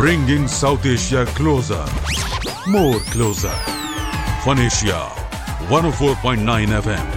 bringing South Asia closer, more closer. Fun Asia, 104.9 FM.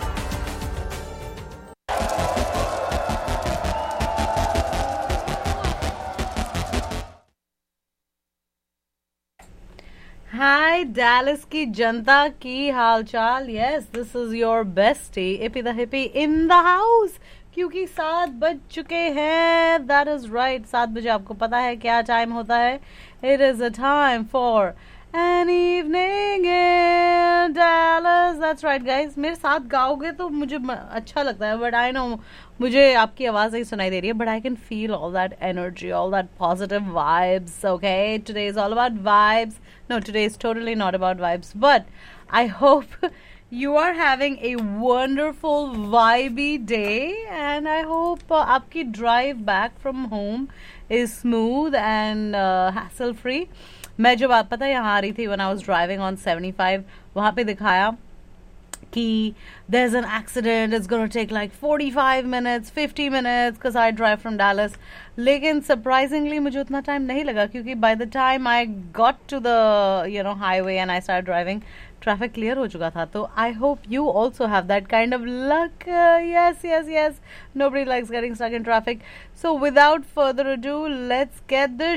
Hi Dallas की जनता की हालचाल. Yes, this is your bestie Ippy the Hippie in the house. क्योंकि 7 बज चुके हैं. That is right. 7 बजे आपको पता है क्या टाइम होता है. It is a time for an evening in Dallas. That's right guys. मेरे साथ गाओगे तो मुझे अच्छा लगता है. But I know मुझे आपकी आवाज़ नहीं सुनाई दे रही है. But I can feel all that energy, all that positive vibes. Okay, today is all about vibes. No, today is totally not about vibes. But I hope you are having a wonderful vibey day, and I hope आपकी drive back from home is smooth and hassle free. मैं जब आप पता है यहाँ आ रही थी when I was driving on 75, वहाँ पे दिखाया कि there's an accident, it's going to take like 45 minutes, 50 minutes because I drive from Dallas. लेकिन surprisingly मुझे उतना time नहीं लगा क्योंकि by the time I got to the highway and I started driving, traffic clear हो चुका था. तो I hope you also have that kind of luck. Yes. Nobody likes getting stuck in traffic. So without further ado, let's get this